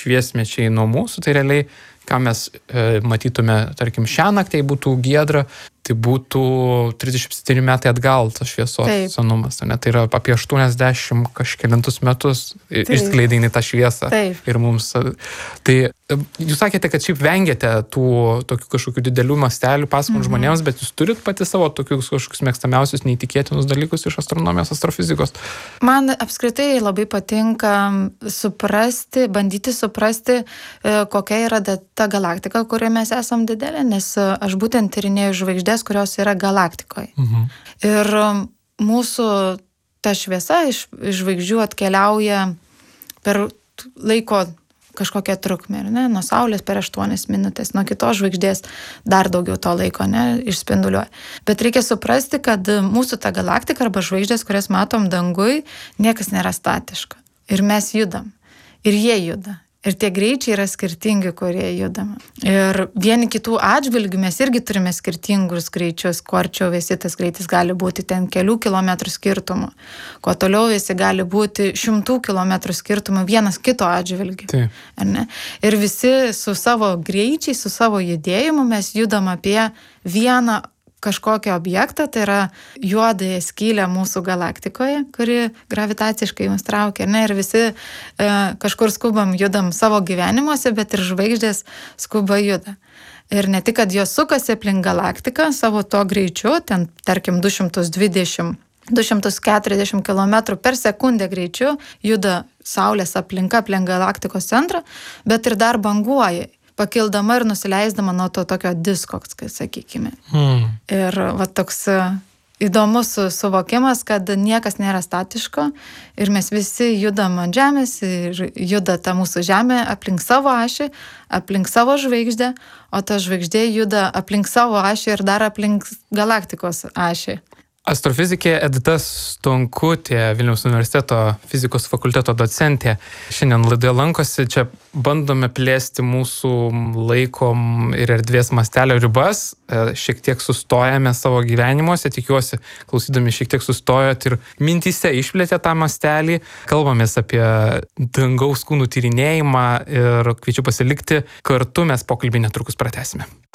šviesmečiai nuo mūsų, tai realiai, ką mes matytume, tarkim, šią naktį, jei būtų giedra, tai būtų 37 metai atgal tas šviesos senumas. Ne? Tai yra apie 80 kažkelintus metus išskleidė tą šviesą. Ir mums. Tai jūs sakėte, kad šiaip vengiate tų tokių kažkokių didelių mastelių pasakojant žmonėms, bet jūs turit pati savo tokius kažkokius mėgstamiausius, neįtikėtinus dalykus iš astronomijos, astrofizikos. Man apskritai labai patinka bandyti suprasti, kokia yra ta galaktika, kurioje mes esam didelė, nes aš būtent tyrinėju žvaigždės, kurios yra galaktikoje. Ir mūsų ta šviesa iš žvaigždžių atkeliauja per laiko kažkokią trukmę, ne? Nuo Saulės per 8 minutės, nuo kitos žvaigždės dar daugiau to laiko, ne, išspinduliuoja. Bet reikia suprasti, kad mūsų ta galaktika arba žvaigždės, kurias matom dangui, niekas nėra statiška. Ir mes judam. Ir jie juda. Ir tie greičiai yra skirtingi, kurie judama. Ir vieni kitų atžvilgių mes irgi turime skirtingus greičius. Kuo arčiau visi tas greitis gali būti ten kelių kilometrų skirtumų. Kuo toliau visi gali būti 100 kilometrų skirtumų vienas kito atžvilgių. Ar ne? Ir visi su savo greičiai, su savo judėjimu mes judam apie vieną kažkokią objektą, tai yra juodąją skylę mūsų galaktikoje, kuri gravitaciškai mus traukia, ne? Ir visi kažkur skubam, judam savo gyvenimuose, bet ir žvaigždės skuba juda. Ir ne tik, kad jos sukasi aplink galaktiką savo to greičiu, ten tarkim 240 km per sekundę greičiu juda Saulės aplinka aplink galaktikos centrą, bet ir dar banguoja, pakildama ir nusileisdama nuo to tokio disko, sakykime. Ir va toks įdomus suvokimas, kad niekas nėra statiško ir mes visi judam ant Žemės ir juda ta mūsų Žemė aplink savo ašį, aplink savo žvaigždę, o ta žvaigždė juda aplink savo ašį ir dar aplink galaktikos ašį. Astrofizikė Edita Stonkutė, Vilniaus universiteto fizikos fakulteto docentė, šiandien laidoje lankosi. Čia bandome plėsti mūsų laiko ir erdvės mastelio ribas. Šiek tiek sustojame savo gyvenimuose, tikiuosi, klausydami šiek tiek sustojot ir mintyse išplėtė tą mastelį. Kalbamės apie dangaus kūnų tyrinėjimą ir kviečiu pasilikti kartu, mes pokalbį netrukus pratęsime.